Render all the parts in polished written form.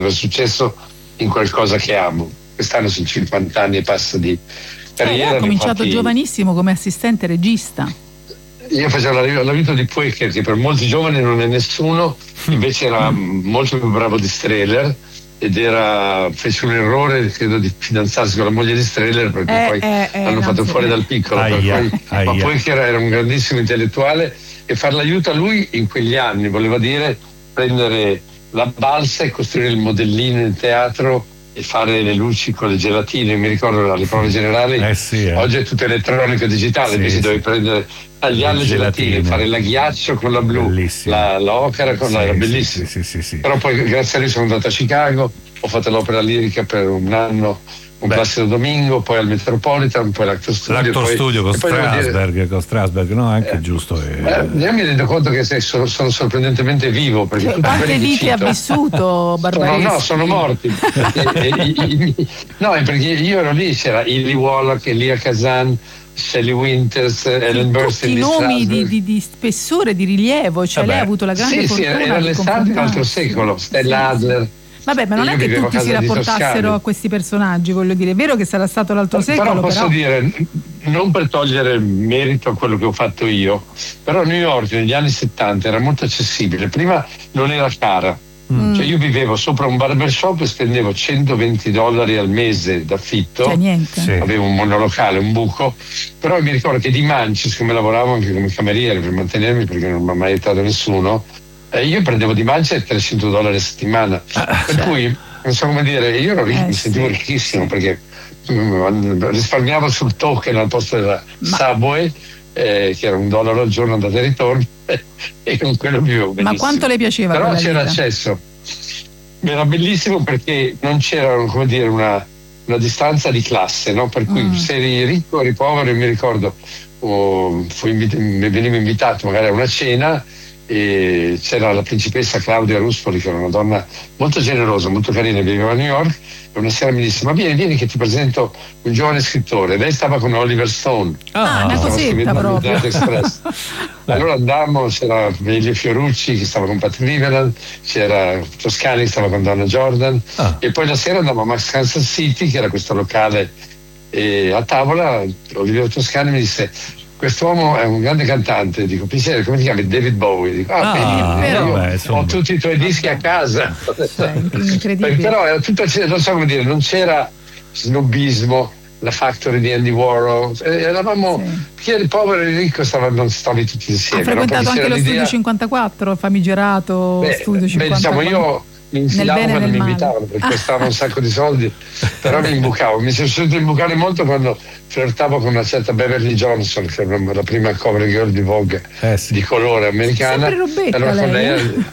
aver successo in qualcosa che amo. Quest'anno sono 50 anni e passa di carriera. Ha cominciato giovanissimo come assistente regista. Io facevo l'aiuto di Puecher, che per molti giovani non è nessuno, invece era molto più bravo di Streller, ed fece un errore, credo, di fidanzarsi con la moglie di Streller, perché poi l'hanno fatto fuori dal piccolo. Ma Puecher era un grandissimo intellettuale, e far l'aiuto a lui in quegli anni voleva dire prendere la balsa e costruire il modellino in teatro e fare le luci con le gelatine. Mi ricordo alle prove generali, oggi è tutto elettronico e digitale, invece dovevi prendere, tagliare le gelatine, fare la ghiaccio con la blu, l'ocra con la bellissima. Però poi grazie a lui sono andato a Chicago, ho fatto l'opera lirica per un anno con Placido Domingo, poi al Metropolitan, poi l'Actor Studio con Strasberg, no? Anche giusto. Io mi rendo conto che sono sorprendentemente vivo, perché quante vite ha vissuto Barbareschi? No, sono morti. No, è perché io ero lì, c'era Illy Wallach, Elia Kazan, Shelley Winters, Ellen Burstyn, tutti nomi di spessore, di rilievo, cioè lei ha avuto la grande fortuna. Sì, era l'estate dell'altro secolo, Stella Adler. Vabbè, ma non è che tutti si rapportassero a questi personaggi, voglio dire, è vero che sarà stato l'altro secolo, però posso dire, non per togliere merito a quello che ho fatto io, però New York negli anni 70 era molto accessibile, prima non era cara, cioè io vivevo sopra un barbershop e spendevo $120 al mese d'affitto, avevo un monolocale, un buco, però mi ricordo che di Manci, siccome lavoravo anche come cameriere per mantenermi, perché non mi ha mai aiutato nessuno, io prendevo di mancia $300 a settimana, per cui non so come dire, io mi sentivo ricchissimo, perché risparmiavo sul token al posto della Subway, che era $1 al giorno andata e ritorno, e con quello vivevo benissimo. Ma quanto le piaceva? Però c'era accesso, era bellissimo perché non c'era, come dire, una distanza di classe, no? Per cui se eri ricco o eri povero, io mi ricordo, venivo invitato magari a una cena, e c'era la principessa Claudia Ruspoli, che era una donna molto generosa, molto carina, viveva a New York, e una sera mi disse: ma vieni che ti presento un giovane scrittore. Lei stava con Oliver Stone, una cosetta proprio. Allora andammo, c'era Elio Fiorucci che stava con Pat Riveland, c'era Toscani che stava con Donna Jordan, e poi la sera andammo a Max Kansas City, che era questo locale, e a tavola Olivero Toscani mi disse: quest'uomo è un grande cantante. Dico: piacere, come ti chiami? David Bowie. Dico: ho tutti i tuoi dischi a casa. Incredibile. Però era tutto, non so come dire, non c'era snobismo, la Factory di Andy Warhol, eravamo chi era il povero e il ricco, stavi tutti insieme. Ha frequentato anche lo Studio 54, famigerato Studio 54. Diciamo, io mi infilavo quando mi invitavano, perché costava un sacco di soldi, però mi imbucavo. Mi sono sentito imbucare molto quando flirtavo con una certa Beverly Johnson, che era la prima cover girl di Vogue di colore americana. Sempre robetta, allora lei.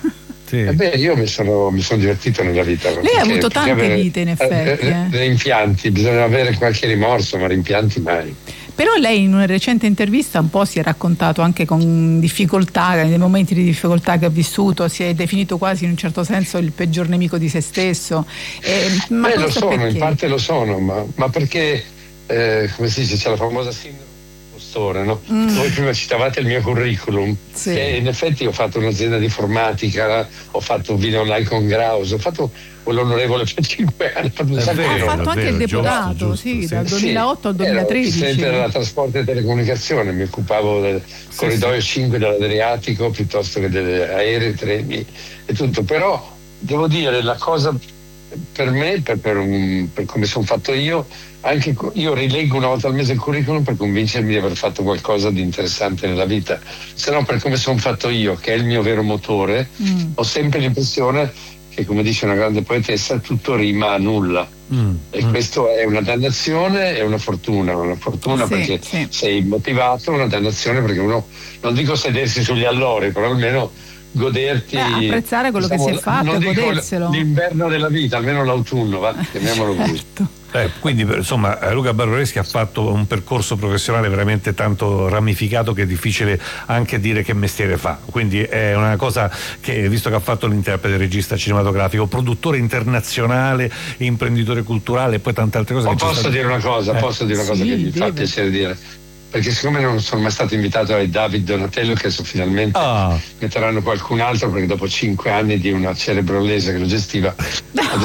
Io mi sono divertito nella vita. Lei ha avuto tante vite, in effetti. Rimpianti, bisogna avere qualche rimorso, ma rimpianti mai. Però lei in una recente intervista un po' si è raccontato anche con difficoltà, nei momenti di difficoltà che ha vissuto, si è definito quasi in un certo senso il peggior nemico di se stesso. Ma lo sono, perché? in parte lo sono, ma perché, come si dice, c'è la famosa sindrome dell'impostore, no? Voi prima citavate il mio curriculum, che in effetti ho fatto un'azienda di informatica, ho fatto video online con Graus, ho fatto l'onorevole per 5 anni, ha fatto anche il deputato, dal 2008 al 2013. Ero della trasporto e telecomunicazione, mi occupavo del corridoio 5 dell'Adriatico piuttosto che degli aerei, treni e tutto. Però devo dire, la cosa per me, per come sono fatto io, anche io rileggo una volta al mese il curriculum per convincermi di aver fatto qualcosa di interessante nella vita, se no per come sono fatto io, che è il mio vero motore, ho sempre l'impressione che, come dice una grande poetessa, tutto rima a nulla, e questo è una dannazione e una fortuna perché sei motivato, una dannazione perché uno, non dico sedersi sugli allori, però almeno goderti, apprezzare quello che si è fatto, non goderselo. L'inverno della vita, almeno l'autunno, chiamiamolo così. Quindi insomma Luca Barbareschi ha fatto un percorso professionale veramente tanto ramificato che è difficile anche dire che mestiere fa, quindi è una cosa che, visto che ha fatto l'interprete, regista cinematografico, produttore internazionale, imprenditore culturale e poi tante altre cose. Posso dire una cosa che mi fa piacere dire, perché siccome non sono mai stato invitato ai David Donatello, che adesso finalmente metteranno qualcun altro, perché dopo 5 anni di una cerebrolese che lo gestiva